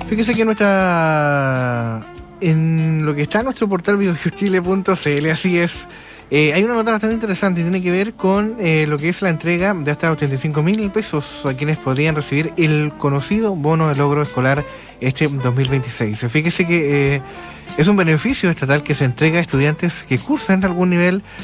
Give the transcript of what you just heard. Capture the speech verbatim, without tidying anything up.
Fíjese que nuestra en lo que está en nuestro portal biochile punto c l, así es, eh, hay una nota bastante interesante y tiene que ver con eh, lo que es la entrega de hasta ochenta y cinco mil pesos a quienes podrían recibir el conocido bono de logro escolar este dos mil veintiséis. Fíjese que eh, es un beneficio estatal que se entrega a estudiantes que cursan algún nivel